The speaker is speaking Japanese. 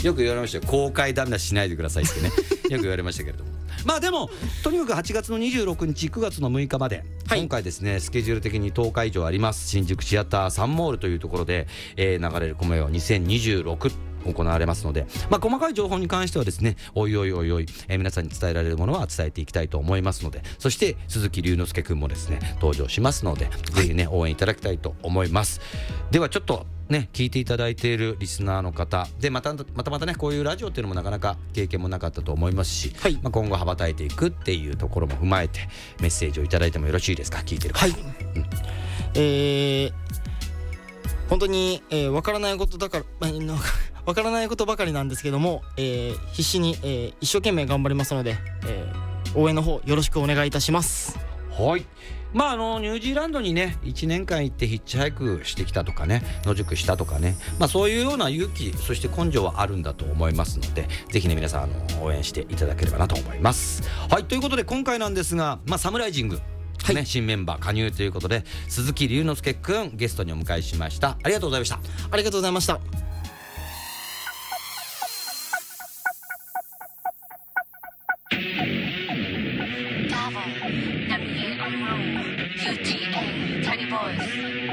よく言われましたよ、公開ダメ出ししないでくださいってねよく言われましたけれども、まあでもとにかく8月の26日9月の6日まで、はい、今回ですねスケジュール的に10日以上あります。新宿シアターサンモールというところで、流れる米を2026行われますので、まあ、細かい情報に関してはですねおいおい、皆さんに伝えられるものは伝えていきたいと思いますので、そして鈴木隆之介くんもですね登場しますので、ぜひね応援いただきたいと思います。ではちょっとね聞いていただいているリスナーの方でまたねこういうラジオっていうのもなかなか経験もなかったと思いますし、はい、まあ、今後羽ばたいていくっていうところも踏まえてメッセージをいただいてもよろしいですか。聞いてる方、はい、 本当に、わからないことだからわからないことばかりなんですけども、必死に、一生懸命頑張りますので、応援の方よろしくお願いいたします。 はい。まあニュージーランドにね1年間行ってヒッチハイクしてきたとかね野宿したとかね、まあそういうような勇気そして根性はあるんだと思いますので、ぜひね皆さん応援していただければなと思います。はい、ということで今回なんですが、まあサムライジングね、はい、新メンバー加入ということで鈴木隆之介くんゲストにお迎えしました。ありがとうございました。 ありがとうございました。 Navigate on road, UTA, Tiny Boys.